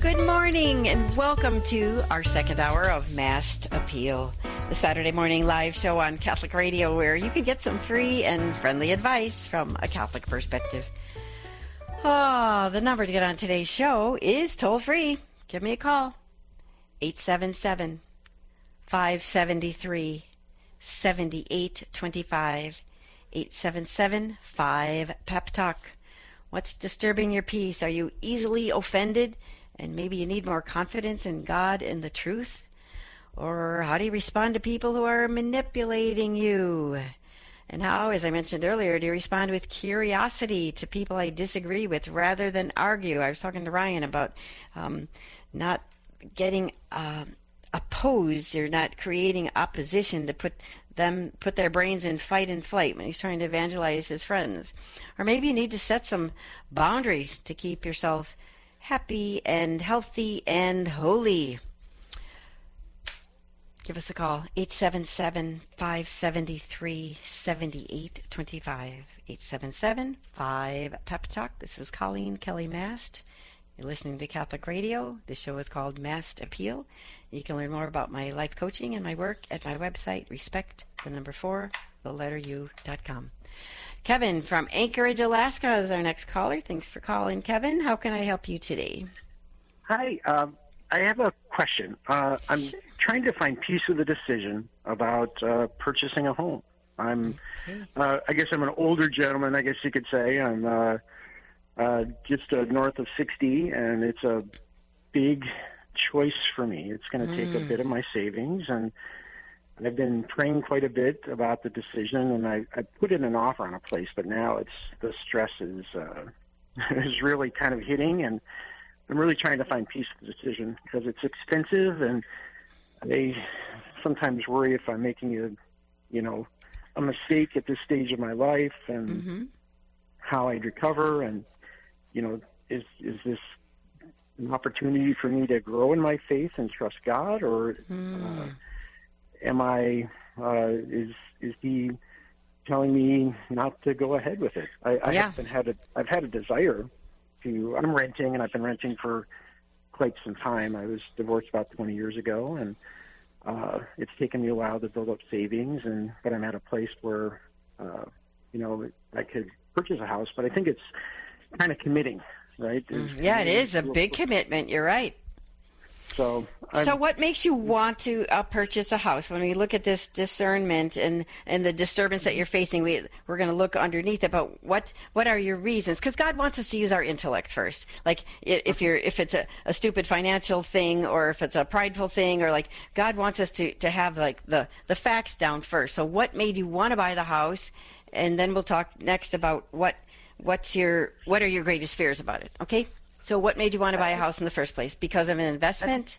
Good morning and welcome to our second hour of Masked Appeal, the Saturday morning live show on Catholic Radio where you can get some free and friendly advice from a Catholic perspective. Oh, the number to get on today's show is toll free. Give me a call. 877-573-7825. 877-5-PEP-TALK. What's disturbing your peace? Are you easily offended? And maybe you need more confidence in God and the truth? Or how do you respond to people who are manipulating you? And how, as I mentioned earlier, do you respond with curiosity to people I disagree with rather than argue? I was talking to Ryan about not getting opposed or not creating opposition to put their brains in fight and flight when he's trying to evangelize his friends. Or maybe you need to set some boundaries to keep yourself happy and healthy and holy. Give us a call, 877-573-7825. 877-5-PEP-TALK. This is Colleen Kelly Mast. You're listening to Catholic Radio. The show is called Masked Appeal. You can learn more about my life coaching and my work at my website, respect4u.com. Kevin from Anchorage, Alaska is our next caller. Thanks for calling, Kevin. How can I help you today? Hi. I have a question. I'm trying to find peace with the decision about purchasing a home. I guess I'm an older gentleman, I guess you could say. I'm just north of 60, and it's a big choice for me. It's going to take a bit of my savings, and I've been praying quite a bit about the decision, and I put in an offer on a place, but now the stress is really kind of hitting, and I'm really trying to find peace with the decision because it's expensive, and I sometimes worry if I'm making a mistake at this stage of my life and how I'd recover, and is this an opportunity for me to grow in my faith and trust God, or am I is he telling me not to go ahead with it? I've had a desire to. I'm renting, and I've been renting for quite some time. I was divorced about 20 years ago, and it's taken me a while to build up savings, but I'm at a place where I could purchase a house, but I think it's kind of committing, right? It is a big commitment. You're right. So what makes you want to purchase a house? When we look at this discernment and the disturbance that you're facing, we're going to look underneath it. But what are your reasons? Because God wants us to use our intellect first. Like if it's a stupid financial thing, or if it's a prideful thing, or like God wants us to have like the facts down first. So what made you want to buy the house? And then we'll talk next about what are your greatest fears about it. Okay. So what made you want to buy a house in the first place? Because of an investment?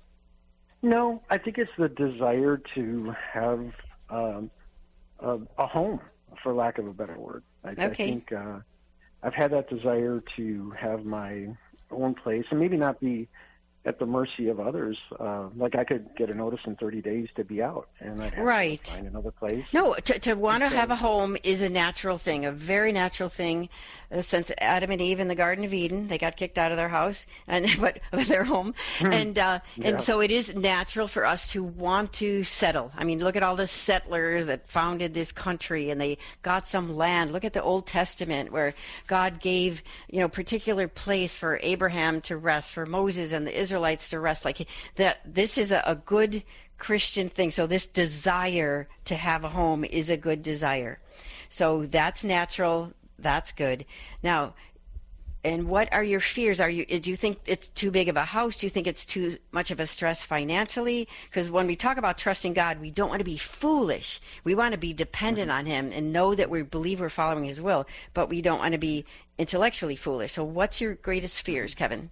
No, I think it's the desire to have a home, for lack of a better word. I think I've had that desire to have my own place and maybe not be at the mercy of others. Like I could get a notice in 30 days to be out, and I'd have to find another place. No, to want to have a home is a natural thing, a very natural thing. Since Adam and Eve in the Garden of Eden, they got kicked out of their house and their home, and so it is natural for us to want to settle. I mean, look at all the settlers that founded this country, and they got some land. Look at the Old Testament where God gave particular place for Abraham to rest, for Moses and the Israelites to rest. Like that, this is a good Christian thing. So this desire to have a home is a good desire. So that's natural. That's good. Now, and what are your fears? Do you think it's too big of a house? Do you think it's too much of a stress financially? Because when we talk about trusting God, we don't want to be foolish. We want to be dependent on Him and know that we believe we're following His will, but we don't want to be intellectually foolish. So what's your greatest fears, Kevin?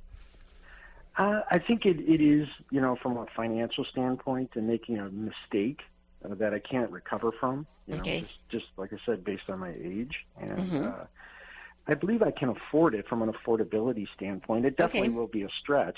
I think it is, from a financial standpoint, and making a mistake that I can't recover from. Just like I said, based on my age, and I believe I can afford it from an affordability standpoint. It definitely will be a stretch.